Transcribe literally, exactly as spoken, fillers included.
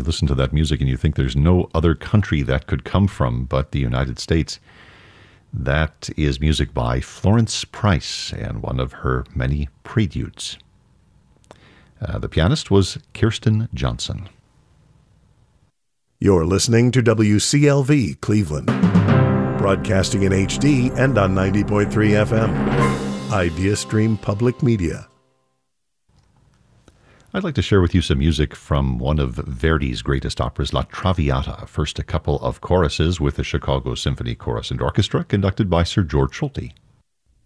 you listen to that music and you think there's no other country that could come from but the United States. That is music by Florence Price and one of her many preludes. Uh, the pianist was Kirsten Johnson. You're listening to W C L V Cleveland, broadcasting in H D and on ninety point three F M. IdeaStream Public Media. I'd like to share with you some music from one of Verdi's greatest operas, La Traviata. First, a couple of choruses with the Chicago Symphony Chorus and Orchestra, conducted by Sir George Solti.